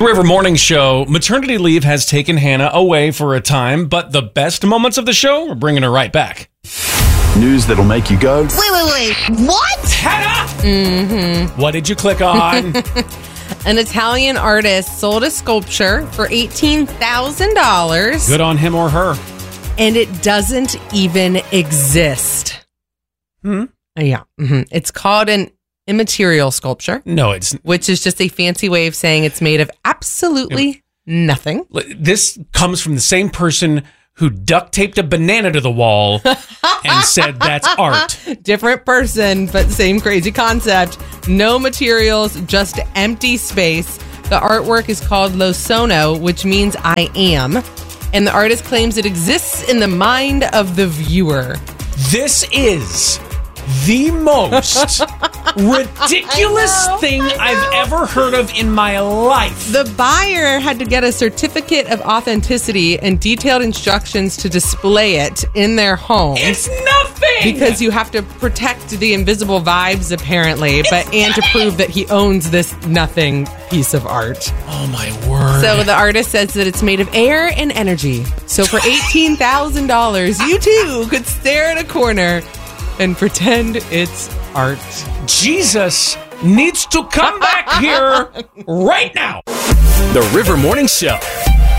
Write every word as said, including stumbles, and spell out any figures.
River Morning Show. Maternity leave has taken Hannah away for a time, but the best moments of the show are bringing her right back. News that'll make you go, Wait, wait, wait. What? Hannah! Mm-hmm. What did you click on? An Italian artist sold a sculpture for eighteen thousand dollars. Good on him or her. And it doesn't even exist. Hmm? Yeah. Mm-hmm. It's called an immaterial sculpture. No, it's... Which is just a fancy way of saying it's made of absolutely nothing. This comes from the same person who duct taped a banana to the wall and said that's art. Different person, but same crazy concept. No materials, just empty space. The artwork is called Lo Sono, which means I am. And the artist claims it exists in the mind of the viewer. This is the most ridiculous thing I've ever heard of in my life. The buyer had to get a certificate of authenticity and detailed instructions to display it in their home. It's nothing! Because you have to protect the invisible vibes, apparently, but and to prove that he owns this nothing piece of art. Oh, my word. So the artist says that it's made of air and energy. So for eighteen thousand dollars, you too could stare at a corner and pretend it's art. Jesus needs to come back here right now. The River Morning Show.